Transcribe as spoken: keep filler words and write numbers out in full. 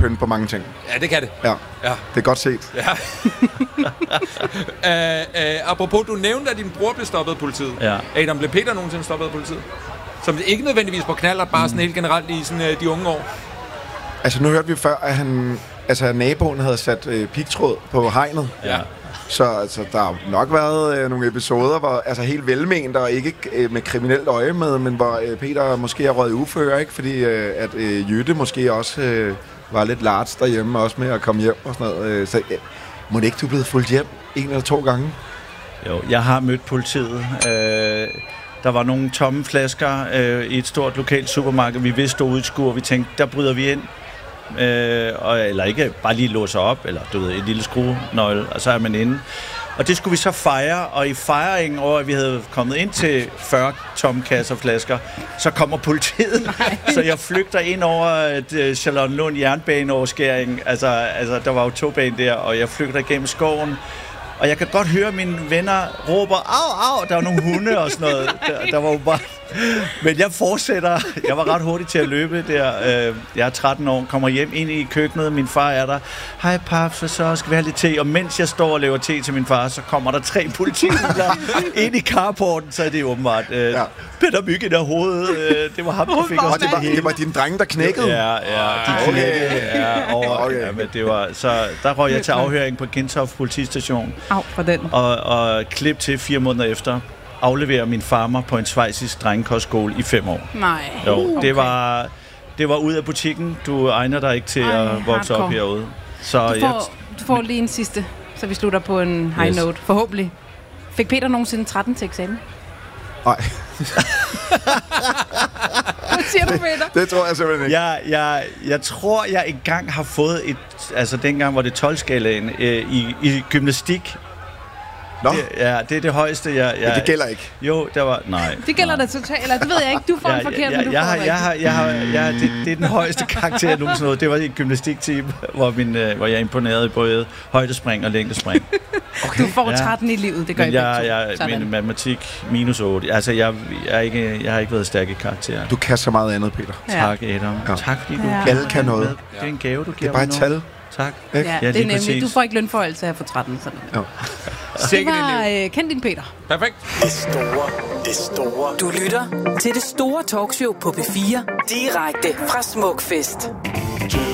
pynte på mange ting. Ja, det kan det. Ja, ja. Det er godt set. Ja. uh, uh, apropos, du nævnte, at din bror blev stoppet af politiet. Ja. Adam, blev Peter nogensinde stoppet af politiet? Som ikke nødvendigvis på knaller, bare mm. sådan helt generelt i sådan, uh, de unge år. Altså, nu hørte vi før, at han, altså, naboen havde sat øh, pigtråd på hegnet. Ja. Så altså, der har nok været øh, nogle episoder, hvor altså helt velment og ikke øh, med kriminelt øje med, men hvor øh, Peter måske har røget uføre, ikke? Fordi øh, at øh, Jytte måske også øh, var lidt large derhjemme, også med at komme hjem og sådan noget. Øh, så øh, må det ikke, du er blevet fulgt hjem en eller to gange? Jo, jeg har mødt politiet. Øh, der var nogle tomme flasker øh, i et stort lokalt supermarked. Vi vidste ude i skur, vi tænkte, der bryder vi ind. Øh, og, eller ikke bare lige låse op, eller du ved, et lille skruenøgle, og så er man inde. Og det skulle vi så fejre, og i fejringen over, at vi havde kommet ind til fyrre tomme kasser flasker, så kommer politiet. Nej. Så jeg flygter ind over et uh, Charlottenlund jernbaneoverskæring. Altså, altså, der var jo togbanen der, og jeg flygter igennem skoven. Og jeg kan godt høre, at mine venner råber, au, au, der var nogle hunde og sådan noget. Der, der var jo bare... Men jeg fortsætter. Jeg var ret hurtig til at løbe der. Jeg er tretten år, kommer hjem ind i køkkenet, min far er der. Hej paps, så skal vi have lidt te. Og mens jeg står og laver te til min far, så kommer der tre politibiler ind i carporten, så er det åbenbart øh, ja. Peter Mygind der hovedet. Øh, det var ham, der fik os det var, det var dine drenge, der knækkede? Ja, ja, de knækkede. Ja, over, okay. Ja, men det var, så der røg jeg til afhøring på Gentofte politistation. Au, for den. Og, og klip til fire måneder efter. Afleverer min farmor på en schweizisk drengekostskole i fem år. Nej. Jo, det okay. var det var ud af butikken. Du egner dig ikke til Ej, at vokse hardcore. Op herude. Så du, får, jeg, du får lige en sidste, så vi slutter på en high yes. note. Forhåbentlig. Fik Peter nogensinde tretten til eksamen? Nej. Hvad siger du, Peter? Det, det tror jeg simpelthen ikke. Jeg, jeg, jeg tror, jeg engang har fået et... Altså, dengang var det tolv-skalaen øh, i, i gymnastik. Nå? Det, ja, det er det højeste, jeg... jeg men det gælder ikke. Jo, der var... Nej. Det gælder da totalt, eller det ved jeg ikke. Du får ja, en forkert, ja, men du jeg får har, ikke. jeg har, jeg har, jeg har, det, det er den højeste karakter, jeg nogensinde nåede. Det var i et gymnastikteam, hvor, min, øh, hvor jeg imponerede i både højdespring og længdespring. Okay. Du får tretten ja. I livet, det gør men jeg, jeg, jeg min matematik minus otte. Altså, jeg, jeg, er ikke, jeg har ikke været stærk i karakter. Du kan så meget andet, Peter. Ja. Tak, Adam. Ja. Tak, fordi du... Ja. Alle kan noget. Med. Det er en gave, du giver mig. Det er bare et tal. Tak. Ja, ja, det er nemlig. Præcis. Du får ikke lønforholdelse af for tretten. Sådan. Ja. Det var øh, Kend din Peter. Perfekt. Det store, det store. Du lytter til det store talkshow på P fire. Direkte fra Smukfest.